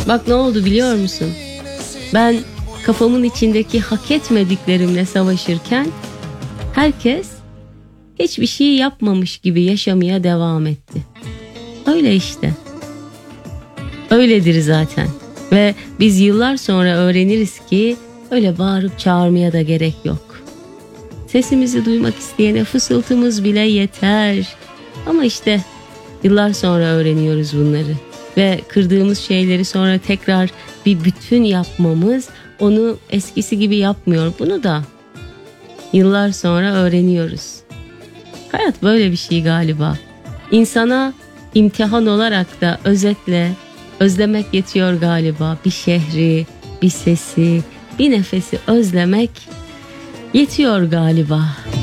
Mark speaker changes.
Speaker 1: Bak ne oldu biliyor musun? Ben kafamın içindeki hak etmediklerimle savaşırken herkes hiçbir şey yapmamış gibi yaşamaya devam etti. Öyle işte. Öyledir zaten. Ve biz yıllar sonra öğreniriz ki öyle bağırıp çağırmaya da gerek yok. Sesimizi duymak isteyene fısıltımız bile yeter. Ama işte yıllar sonra öğreniyoruz bunları. Ve kırdığımız şeyleri sonra tekrar bir bütün yapmamız onu eskisi gibi yapmıyor. Bunu da yıllar sonra öğreniyoruz. Hayat böyle bir şey galiba. İnsana imtihan olarak da özetle özlemek yetiyor galiba. Bir şehri, bir sesi, bir nefesi özlemek yetiyor galiba.